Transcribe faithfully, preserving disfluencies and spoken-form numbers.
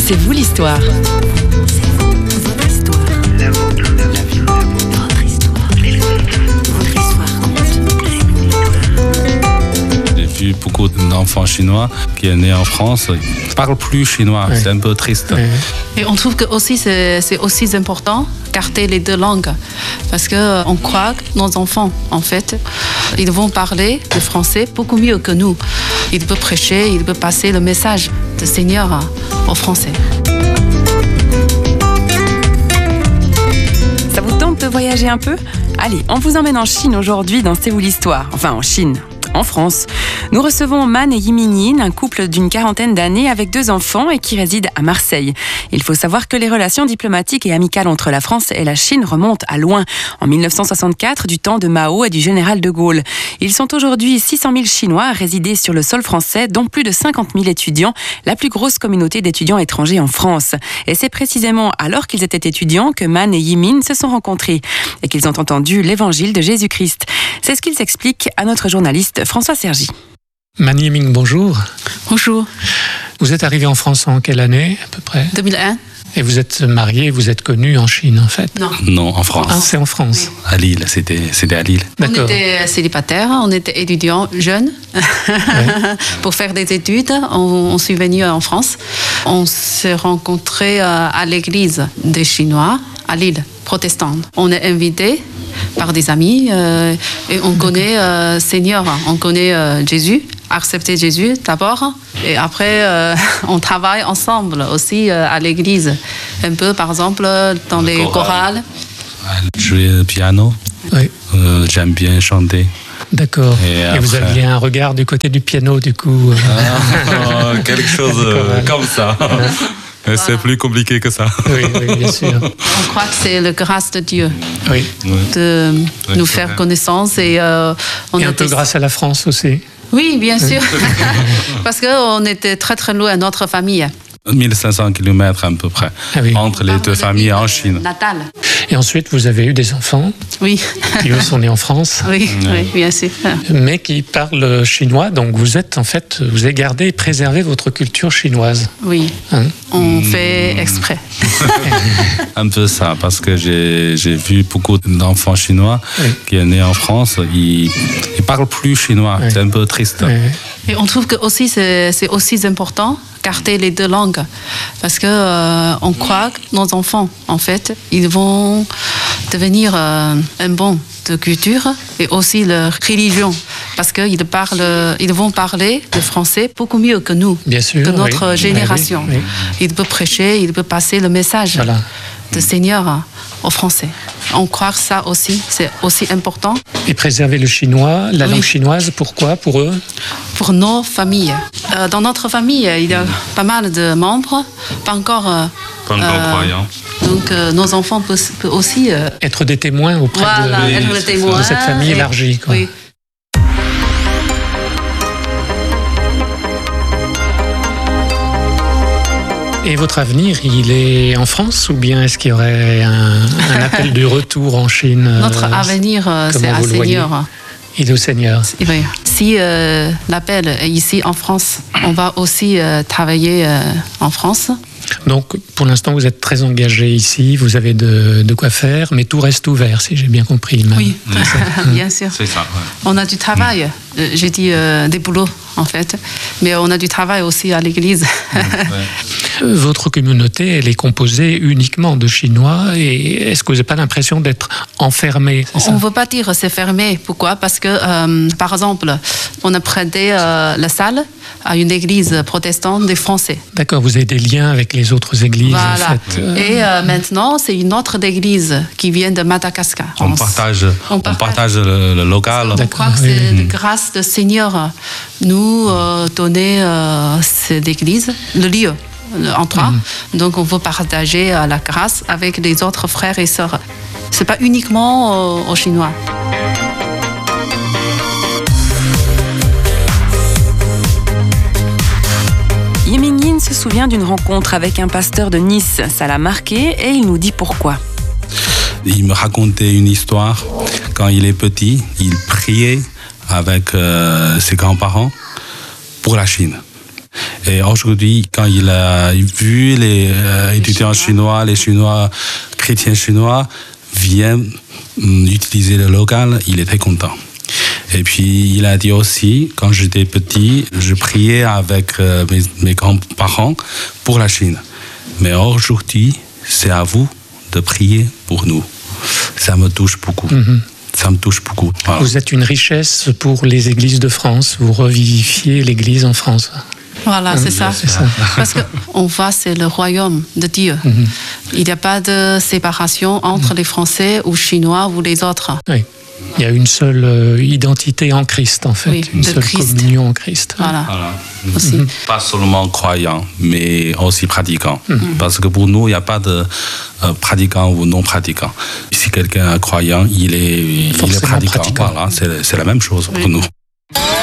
C'est vous l'histoire. J'ai vu beaucoup d'enfants chinois qui sont nés en France, ils ne parlent plus chinois, oui. C'est un peu triste. Oui. Et on trouve que aussi c'est, c'est aussi important garder les deux langues parce qu'on croit que nos enfants, en fait, ils vont parler le français beaucoup mieux que nous. Ils peuvent prêcher, ils peuvent passer le message du Seigneur au français. Ça vous tente de voyager un peu ? Allez, on vous emmène en Chine aujourd'hui dans C'est vous l'histoire. Enfin, en Chine. En France, nous recevons Man et Yiming, un couple d'une quarantaine d'années avec deux enfants et qui réside à Marseille. Il faut savoir que les relations diplomatiques et amicales entre la France et la Chine remontent à loin, en dix-neuf cent soixante-quatre, du temps de Mao et du général de Gaulle. Ils sont aujourd'hui six cent mille Chinois à résider sur le sol français, dont plus de cinquante mille étudiants, la plus grosse communauté d'étudiants étrangers en France. Et c'est précisément alors qu'ils étaient étudiants que Man et Yiming se sont rencontrés et qu'ils ont entendu l'évangile de Jésus-Christ. C'est ce qu'ils expliquent à notre journaliste François Sergi. Man Yiming, bonjour. Bonjour. Vous êtes arrivé en France en quelle année, à peu près ? deux mille un. Et vous êtes marié, vous êtes connu en Chine, en fait ? Non. Non, en France. Ah, c'est en France. Oui. À Lille, c'était, c'était à Lille. D'accord. On était célibataires, on était étudiants jeunes. Oui. Pour faire des études, on, on s'est venu en France. On s'est rencontrés à l'église des Chinois, à Lille, protestante. On est invités par des amis euh, et on connaît euh, Seigneur, on connaît euh, Jésus, accepter Jésus d'abord et après euh, on travaille ensemble aussi euh, à l'église, un peu par exemple dans le les chorales. Jouer le piano, oui. euh, j'aime bien chanter. D'accord. Et, et après... vous aviez un regard du côté du piano du coup euh... ah, quelque chose euh, comme ça. Voilà. C'est plus compliqué que ça. Oui, oui, bien sûr. On croit que c'est la grâce de Dieu oui. de oui, nous faire vrai. connaissance. Et, euh, on et un peu grâce à la France aussi. Oui, bien sûr. Parce qu'on était très très loin de notre famille. mille cinq cents kilomètres à peu près, ah oui. entre les deux familles en Chine. Natal. Et ensuite, vous avez eu des enfants oui. qui, eux, sont nés en France. Oui, oui. oui, bien sûr. Mais qui parlent chinois, donc vous êtes, en fait, vous avez gardé et préservé votre culture chinoise. Oui, hein? On mmh. fait exprès. Un peu ça, parce que j'ai, j'ai vu beaucoup d'enfants chinois oui. qui sont nés en France, ils ne parlent plus chinois, oui. c'est un peu triste. Oui. Et on trouve que aussi, c'est, c'est aussi important garder les deux langues parce que euh, on croit que nos enfants en fait ils vont devenir euh, un bon de culture et aussi leur religion parce qu'ils parlent ils vont parler le français beaucoup mieux que nous. Bien sûr, de notre oui. génération. Oui, oui. Ils peuvent prêcher, ils peuvent passer le message voilà. du Seigneur au français. On croit que ça aussi, c'est aussi important. Et préserver le chinois, la oui. langue chinoise, pourquoi pour eux ? Pour nos familles. Euh, dans notre famille, il y a pas mal de membres, pas encore, euh, pas encore euh, croyants. Donc euh, nos enfants peuvent, peuvent aussi... Euh, être des témoins auprès voilà, de, être de, témoins, de cette famille et, élargie. Quoi. Oui. Et votre avenir, il est en France ou bien est-ce qu'il y aurait un, un appel du retour en Chine ? Notre euh, avenir, c'est à Seigneur. Il est au Seigneur. Oui. Si euh, l'appel est ici en France, on va aussi euh, travailler euh, en France. Donc, pour l'instant, vous êtes très engagé ici, vous avez de, de quoi faire, mais tout reste ouvert, si j'ai bien compris. Même. Oui, bien sûr. C'est ça, ouais. On a du travail, mmh. j'ai dit euh, des boulots, en fait, mais on a du travail aussi à l'église. Mmh, ouais. Votre communauté, elle est composée uniquement de Chinois, et est-ce que vous n'avez pas l'impression d'être enfermé ? On ne veut pas dire c'est fermé. Pourquoi ? Parce que, euh, par exemple, on a prêté euh, la salle à une église protestante des Français. D'accord, vous avez des liens avec les autres églises. Voilà. En fait. Et euh, maintenant, c'est une autre église qui vient de Madagascar. On, on partage, on partage, on partage le, le local. On croit que c'est oui. de grâce de Seigneur nous euh, donner euh, cette église, le lieu. En trois. Mmh. Donc, on veut partager euh, la grâce avec les autres frères et sœurs. Ce n'est pas uniquement euh, aux Chinois. Yiming se souvient d'une rencontre avec un pasteur de Nice. Ça l'a marqué et il nous dit pourquoi. Il me racontait une histoire. Quand il est petit, il priait avec euh, ses grands-parents pour la Chine. Et aujourd'hui, quand il a vu les euh, étudiants chinois, les Chinois, chrétiens chinois, viennent um, utiliser le local, il était content. Et puis, il a dit aussi, quand j'étais petit, je priais avec euh, mes, mes grands-parents pour la Chine. Mais aujourd'hui, c'est à vous de prier pour nous. Ça me touche beaucoup. Mm-hmm. Ça me touche beaucoup. Voilà. Vous êtes une richesse pour les églises de France. Vous revivifiez l'église en France. Voilà, c'est ça. c'est ça. Parce qu'on va, c'est le royaume de Dieu. Mm-hmm. Il n'y a pas de séparation entre mm-hmm. les Français ou Chinois ou les autres. Oui. Il y a une seule euh, identité en Christ, en fait. Oui, une seule Christ. Communion en Christ. Voilà. voilà. Aussi. Pas seulement croyants, mais aussi pratiquants. Mm-hmm. Parce que pour nous, il n'y a pas de euh, pratiquants ou non pratiquants. Si quelqu'un est croyant, il est, il est pratiquant. pratiquant. Voilà, c'est, c'est la même chose oui. pour nous.